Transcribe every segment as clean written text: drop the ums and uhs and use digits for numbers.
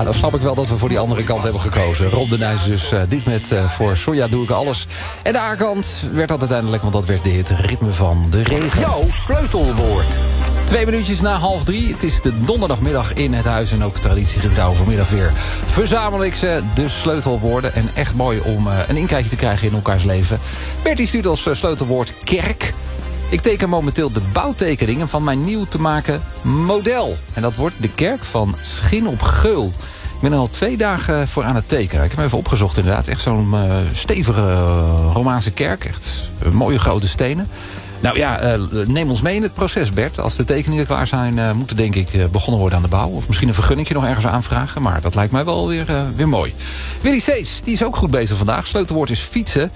dan snap ik wel dat we voor die andere kant hebben gekozen. Rob de Nijs dus dit met voor Sonja doe ik alles. En de A-kant werd dat uiteindelijk, want dat werd de hit Ritme van de Regen. Jouw sleutelwoord. 2 minuutjes na 2:30. Het is de donderdagmiddag in het huis en ook traditiegetrouw vanmiddag weer. Verzamel ik ze, de sleutelwoorden. En echt mooi om een inkijkje te krijgen in elkaars leven. Bertie stuurt als sleutelwoord kerk. Ik teken momenteel de bouwtekeningen van mijn nieuw te maken model. En dat wordt de kerk van Schin op Geul. Ik ben er al 2 dagen voor aan het tekenen. Ik heb hem even opgezocht inderdaad. Echt zo'n stevige Romaanse kerk. Echt mooie grote stenen. Nou ja, neem ons mee in het proces, Bert. Als de tekeningen klaar zijn, moet er denk ik begonnen worden aan de bouw. Of misschien een vergunningje nog ergens aanvragen. Maar dat lijkt mij wel weer mooi. Willy Sees, die is ook goed bezig vandaag. Sleutelwoord is fietsen.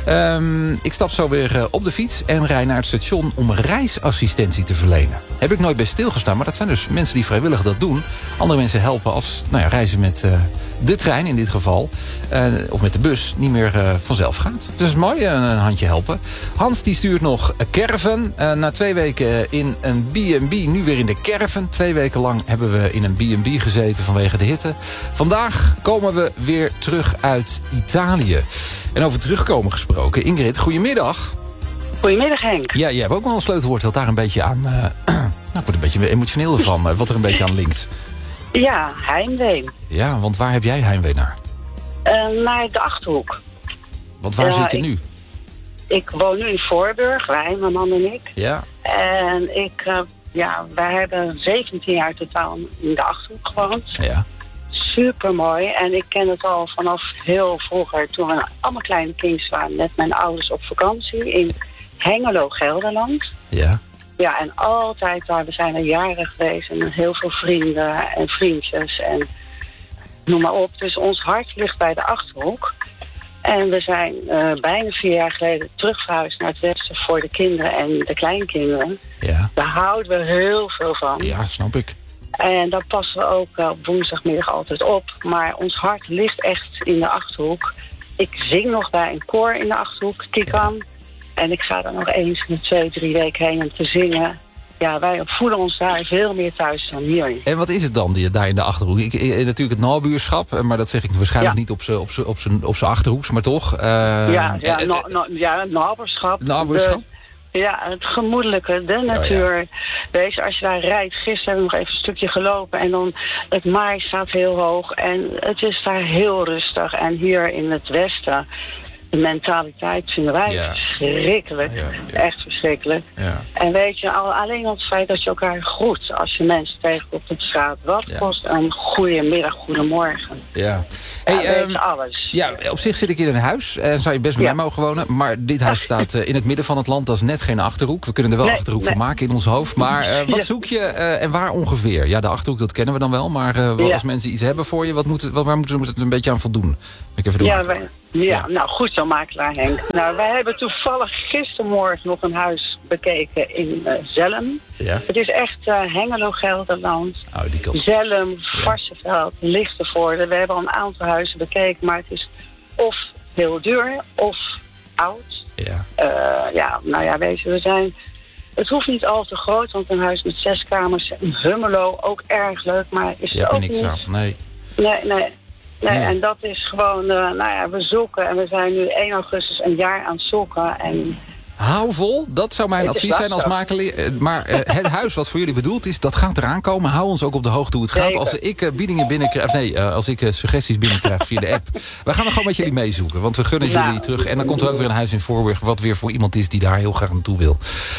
Ik stap zo weer op de fiets en rij naar het station om reisassistentie te verlenen. Heb ik nooit bij stilgestaan, maar dat zijn dus mensen die vrijwillig dat doen. Andere mensen helpen als reizen met de trein in dit geval. Of met de bus niet meer vanzelf gaat. Dus dat is mooi, een handje helpen. Hans die stuurt nog caravan. Na 2 weken in een B&B, nu weer in de caravan. 2 weken lang hebben we in een B&B gezeten vanwege de hitte. Vandaag komen we weer terug uit Italië. En over terugkomen gesproken. Ingrid, goedemiddag. Goedemiddag Henk. Ja, jij hebt ook wel een sleutelwoord dat daar een beetje aan... ik word een beetje emotioneel ervan, wat er een beetje aan linkt. Ja, heimwee. Ja, want waar heb jij heimwee naar? Naar de Achterhoek. Want waar zit je nu? Ik woon nu in Voorburg, wij, mijn man en ik. Ja. En wij hebben 17 jaar totaal in de Achterhoek gewoond. Ja. Supermooi. En ik ken het al vanaf heel vroeger, toen we allemaal kleine kindjes waren, met mijn ouders op vakantie in Hengelo, Gelderland. Ja. Ja, en altijd daar, we zijn er jaren geweest en heel veel vrienden en vriendjes en noem maar op. Dus ons hart ligt bij de Achterhoek. En we zijn bijna 4 jaar geleden terugverhuisd naar het westen voor de kinderen en de kleinkinderen. Ja. Daar houden we heel veel van. Ja, snap ik. En daar passen we ook op woensdagmiddag altijd op. Maar ons hart ligt echt in de Achterhoek. Ik zing nog bij een koor in de Achterhoek, Tikan. Ja. En ik ga daar nog eens in 2-3 weken heen om te zingen. Ja, wij voelen ons daar veel meer thuis dan hier. En wat is het dan daar in de Achterhoek? Natuurlijk het nabuurschap, maar dat zeg ik waarschijnlijk niet op zijn Achterhoeks, maar toch? Nabuurschap. Nabuurschap? Ja, het gemoedelijke, de natuur. Ja. Weet je, als je daar rijdt, gisteren hebben we nog even een stukje gelopen en dan het maai staat heel hoog en het is daar heel rustig. En hier in het westen, de mentaliteit vinden wij verschrikkelijk. Ja. Echt verschrikkelijk. Ja. En weet je, alleen al het feit dat je elkaar groet als je mensen tegenkomt op de straat. Wat kost een goedemiddag, goedemorgen. Ja. Weet je, alles. Ja, op zich zit ik in een huis en zou je best bij mij mogen wonen. Maar dit huis staat in het midden van het land. Dat is net geen Achterhoek. We kunnen er wel Achterhoek van maken in ons hoofd. Maar wat zoek je en waar ongeveer? Ja, de Achterhoek, dat kennen we dan wel. Maar als mensen iets hebben voor je, waar moeten we het een beetje aan voldoen? Ik even nou goed zo, makelaar Henk. Nou, wij hebben toevallig gistermorgen nog een huis bekeken in Zelhem. Ja. Het is echt Hengelo, Gelderland. Zelhem, Varsseveld, Lichtenvoorde. We hebben al een aantal huizen bekeken, maar het is of heel duur of oud. Ja. Weet je, het hoeft niet al te groot, want een huis met 6 kamers, een Hummelo, ook erg leuk, maar is het ook niks niet. Aan. Nee. Nee, en dat is gewoon, we zoeken. En we zijn nu 1 augustus een jaar aan het zoeken. En hou vol, dat zou mijn advies zijn als makelaar. Maar het huis wat voor jullie bedoeld is, dat gaat eraan komen. Hou ons ook op de hoogte hoe het gaat. Als ik biedingen binnenkrijg, als ik suggesties binnenkrijg via de app. Wij gaan er gewoon met jullie meezoeken. Want we gunnen jullie terug. En dan komt er ook weer een huis in Voorburg, wat weer voor iemand is die daar heel graag naartoe wil.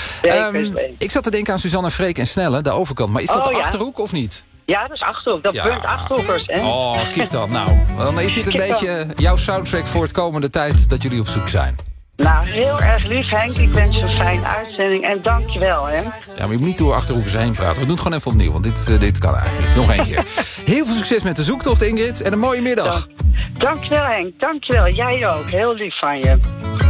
Ik zat te denken aan Suzanne Freek en Snelle, de overkant. Maar is dat de Achterhoek of niet? Ja, dat is Achterhoek. Dat burnt Achterhoekers, hè? Oh, kijk dan. Nou, dan is dit een beetje jouw soundtrack voor het komende tijd dat jullie op zoek zijn. Nou, heel erg lief, Henk. Ik wens je een fijne uitzending en dankjewel, hè. Ja, maar je moet niet door Achterhoekers heen praten. We doen het gewoon even opnieuw, want dit kan eigenlijk niet. Nog 1 keer. Heel veel succes met de zoektocht, Ingrid. En een mooie middag. Dankjewel, Henk. Dankjewel. Jij ook. Heel lief van je.